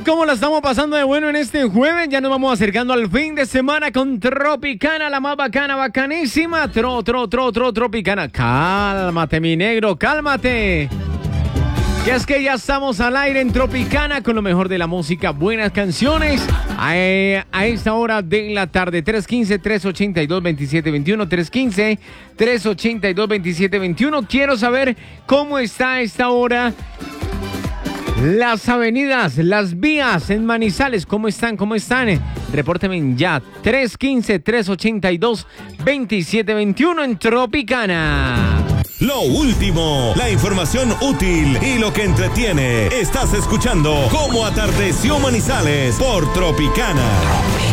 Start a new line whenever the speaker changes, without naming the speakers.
¿Cómo la estamos pasando de bueno en este jueves? Ya nos vamos acercando al fin de semana con Tropicana, la más bacana, bacanísima. Tropicana. Cálmate, mi negro, cálmate. Que es que ya estamos al aire en Tropicana con lo mejor de la música, buenas canciones. A esta hora de la tarde, 315-382-2721, 315-382-2721. Quiero saber cómo está a esta hora las avenidas, las vías en Manizales. ¿Cómo están? Repórtenme ya. 315-382-2721 en Tropicana.
Lo último, la información útil y lo que entretiene. Estás escuchando Cómo Atardeció Manizales por Tropicana.